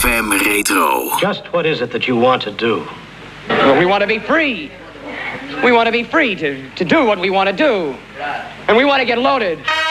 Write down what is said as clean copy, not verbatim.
FM Retro. Just what is it that you want to do? Well, we want to be free. We want to be free to do what we want to do. And we want to get loaded.